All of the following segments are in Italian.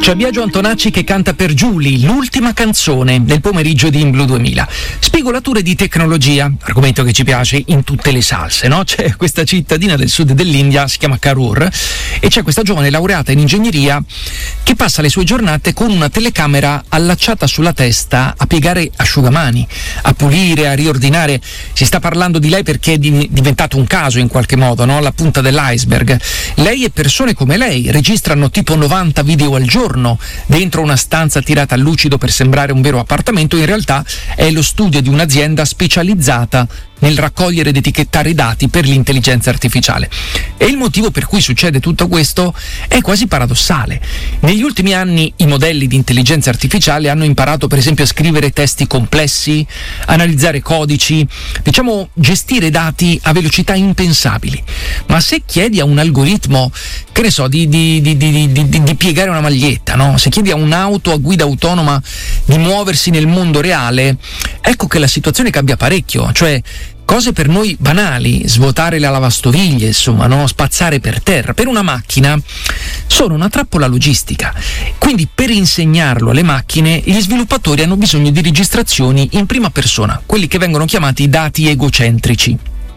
C'è Biagio Antonacci che canta per Julie, l'ultima canzone del pomeriggio di In Blu 2000. Spigolature di tecnologia, argomento che ci piace in tutte le salse, no? C'è questa cittadina del sud dell'India, si chiama Karur, e c'è questa giovane laureata in ingegneria che passa le sue giornate con una telecamera allacciata sulla testa a piegare asciugamani, a pulire, a riordinare. Si sta parlando di lei perché è diventato un caso in qualche modo, no? La punta dell'iceberg. Lei e persone come lei registrano tipo 90 video al giorno dentro una stanza tirata a lucido per sembrare un vero appartamento. In realtà è lo studio di un'azienda specializzata nel raccogliere ed etichettare i dati per l'intelligenza artificiale. E il motivo per cui succede tutto questo è quasi paradossale. Negli ultimi anni i modelli di intelligenza artificiale hanno imparato per esempio a scrivere testi complessi, analizzare codici, diciamo gestire dati a velocità impensabili. Ma se chiedi a un algoritmo, che ne so, di piegare una maglietta, no? Se chiedi a un'auto a guida autonoma di muoversi nel mondo reale, ecco che la situazione cambia parecchio. Cioè, cose per noi banali, svuotare la lavastoviglie, insomma, no? Spazzare per terra, per una macchina sono una trappola logistica. Quindi per insegnarlo alle macchine gli sviluppatori hanno bisogno di registrazioni in prima persona, quelli che vengono chiamati dati egocentrici.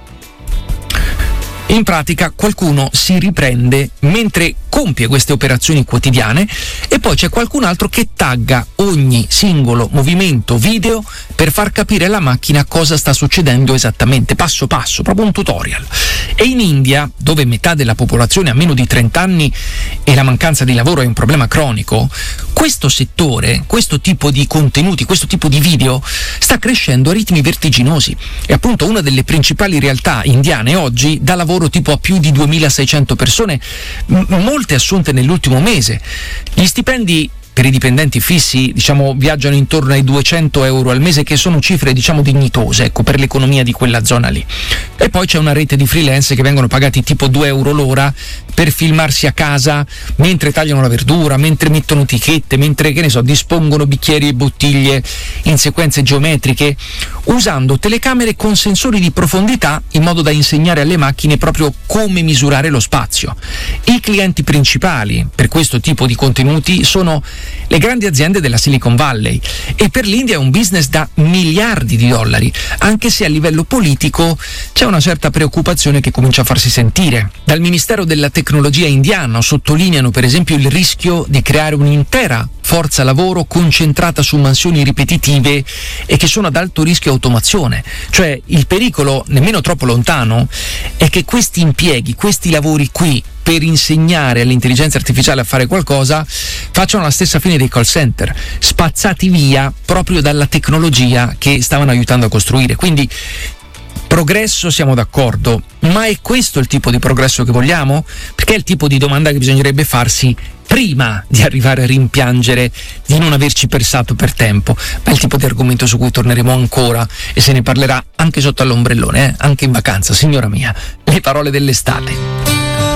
In pratica qualcuno si riprende mentre compie queste operazioni quotidiane e poi c'è qualcun altro che tagga ogni singolo movimento video per far capire alla macchina cosa sta succedendo esattamente, passo passo, proprio un tutorial. E in India, dove metà della popolazione ha meno di 30 anni e la mancanza di lavoro è un problema cronico, questo settore, questo tipo di contenuti, questo tipo di video sta crescendo a ritmi vertiginosi. E appunto una delle principali realtà indiane oggi dà lavoro tipo a più di 2600 persone, molte assunte nell'ultimo mese. Gli stipendi per i dipendenti fissi, diciamo, viaggiano intorno ai 200 euro al mese, che sono cifre, diciamo, dignitose, ecco, per l'economia di quella zona lì. E poi c'è una rete di freelance che vengono pagati tipo 2 euro l'ora per filmarsi a casa mentre tagliano la verdura, mentre mettono etichette, mentre, che ne so, dispongono bicchieri e bottiglie in sequenze geometriche, usando telecamere con sensori di profondità in modo da insegnare alle macchine proprio come misurare lo spazio. I clienti principali per questo tipo di contenuti sono le grandi aziende della Silicon Valley, e per l'India è un business da miliardi di dollari, anche se a livello politico c'è una certa preoccupazione che comincia a farsi sentire. Dal Ministero della Tecnologia indiano sottolineano per esempio il rischio di creare un'intera forza lavoro concentrata su mansioni ripetitive e che sono ad alto rischio automazione. Cioè il pericolo, nemmeno troppo lontano, è che questi impieghi, questi lavori qui per insegnare all'intelligenza artificiale a fare qualcosa facciano la stessa fine dei call center, spazzati via proprio dalla tecnologia che stavano aiutando a costruire. Quindi progresso, siamo d'accordo, ma è questo il tipo di progresso che vogliamo? Perché è il tipo di domanda che bisognerebbe farsi prima di arrivare a rimpiangere di non averci pensato per tempo. Ma è il tipo di argomento su cui torneremo ancora e se ne parlerà anche sotto all'ombrellone, anche in vacanza, signora mia. Le parole dell'estate.